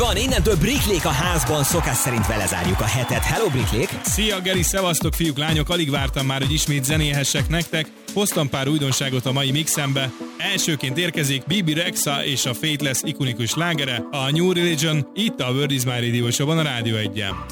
van, innentől Bricklék a házban, szokás szerint vele zárjuk a hetet. Hello Bricklék! Szia Geri, szevasztok fiúk, lányok, alig vártam már, hogy ismét zenélhessek nektek. Hoztam pár újdonságot a mai mixembe. Elsőként érkezik Bibi Rexha és a Faithless ikonikus slágere, a New Religion, itt a World is My Radio Show-ban a Rádió 1-en.